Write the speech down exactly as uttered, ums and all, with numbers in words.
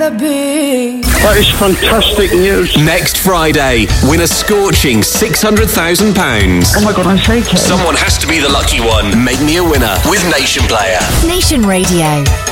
rather be. That is fantastic news. Next Friday, win a scorching six hundred thousand pounds. Oh my God, I'm shaking. Someone has to be the lucky one. Make me a winner with Nation Player. Nation Radio.